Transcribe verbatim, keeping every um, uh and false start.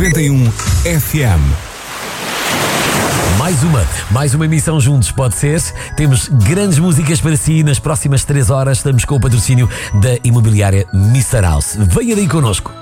noventa e um F M. Mais uma, mais uma emissão juntos, pode ser. Temos grandes músicas para si. Nas próximas três horas estamos com o patrocínio da imobiliária mister House. Venha daí connosco.